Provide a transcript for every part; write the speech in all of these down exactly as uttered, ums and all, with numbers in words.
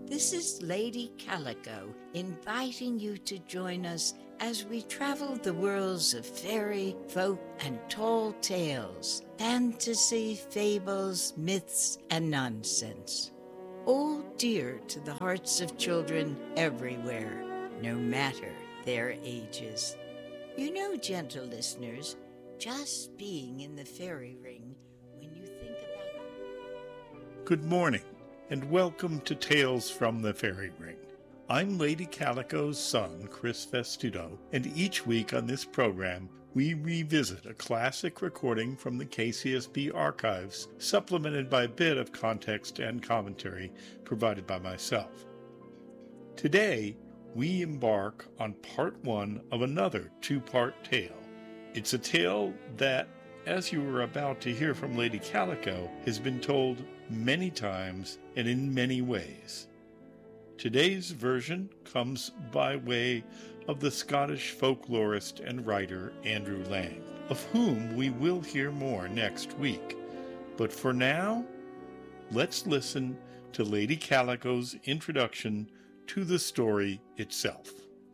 This is Lady Calico inviting you to join us as we travel the worlds of fairy, folk, and tall tales, fantasy, fables, myths, and nonsense. All dear to the hearts of children everywhere, no matter their ages. You know, gentle listeners, just being in the fairy ring when you think about... Good morning, and welcome to Tales from the Fairy Ring. I'm Lady Calico's son, Chris Festudo, and each week on this program, we revisit a classic recording from the K C S B archives, supplemented by a bit of context and commentary provided by myself. Today, we embark on part one of another two-part tale. It's a tale that, as you were about to hear from Lady Calico, has been told many times and in many ways. Today's version comes by way of the Scottish folklorist and writer Andrew Lang, of whom we will hear more next week. But for now, let's listen to Lady Calico's introduction to the story itself.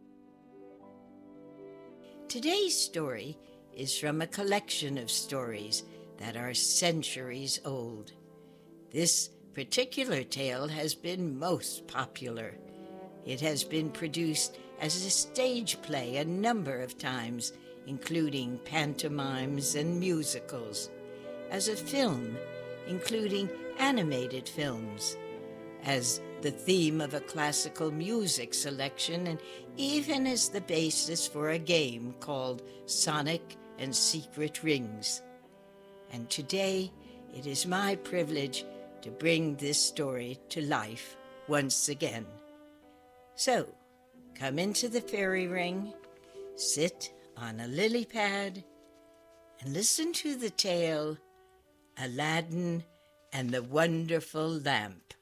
Today's story is from a collection of stories that are centuries old. This particular tale has been most popular. It has been produced as a stage play a number of times, including pantomimes and musicals, as a film, including animated films, as the theme of a classical music selection, and even as the basis for a game called Sonic and Secret Rings. And today, it is my privilege to bring this story to life once again. So, come into the fairy ring, sit on a lily pad, and listen to the tale, Aladdin and the Wonderful Lamp.